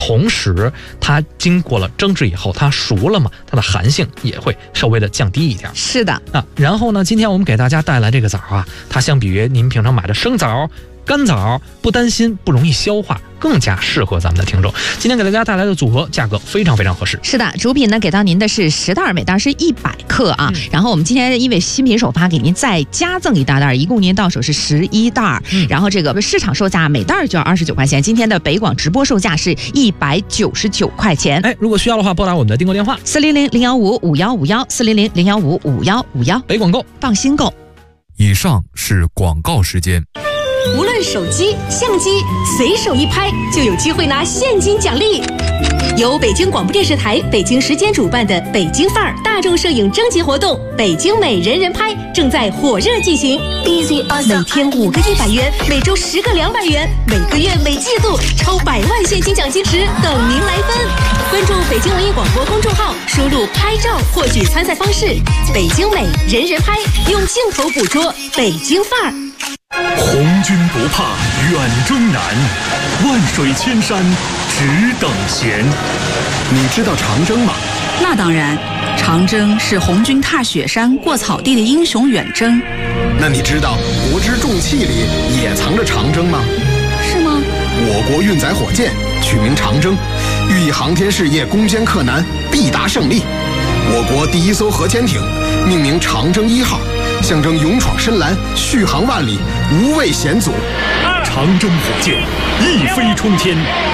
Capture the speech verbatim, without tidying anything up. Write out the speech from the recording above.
同时它经过了蒸制以后，它熟了嘛，它的寒性也会稍微的降低一点。 是的啊，然后呢，今天我们给大家带来这个枣啊，它相比于您平常买的生枣、干枣，不担心不容易消化，更加适合咱们的听众。今天给大家带来的组合价格非常非常合适。 是的，主品呢给到您的是十袋，每袋是一百克啊、嗯。然后我们今天因为新品首发，给您再加赠一大袋，一共您到手是十一袋、嗯。然后这个市场售价每袋就要二十九块钱，今天的北广直播售价是一百九十九块钱。 哎，如果需要的话，拨打我们的订购电话四零零零幺五五幺五幺四零零零幺五五幺五幺。 北广购， 放心购。 以上是广告时间。 无论手机、相机，随手一拍就有机会拿现金奖励。由北京广播电视台北京时间主办的北京范儿大众摄影征集活动“北京美人人拍”正在火热进行。每天五个一百元，每周十个两百元，每个月每季度超百万现金奖金池等您来分。关注北京文艺广播公众号，输入“拍照”获取参赛方式。北京美人人拍，用镜头捕捉北京范儿。 红军不怕远征难，万水千山只等闲。你知道长征吗？ 那当然，长征是红军踏雪山过草地的英雄远征。 那你知道国之重器里也藏着长征吗？ 是吗？ 我国运载火箭取名长征，寓意航天事业攻坚克难，必达胜利。我国第一艘核潜艇命名长征一号，象征勇闯深蓝，续航万里，无畏险阻。长征火箭一飞冲天，